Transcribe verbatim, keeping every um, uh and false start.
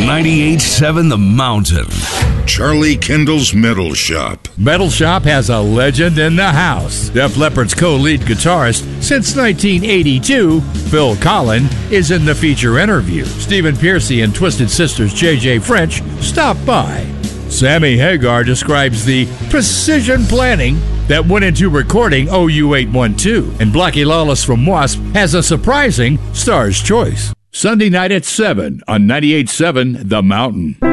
ninety-eight point seven The Mountain. Charlie Kendall's Metal Shop. Metal Shop has a legend in the house. Def Leppard's co-lead guitarist since nineteen eighty-two, Phil Collen, is in the feature interview. Stephen Pearcy and Twisted Sister's J J French stop by. Sammy Hagar describes the precision planning that went into recording O U eight one two. And Blackie Lawless from Wasp has a surprising Star's Choice. Sunday night at seven on ninety-eight point seven The Mountain.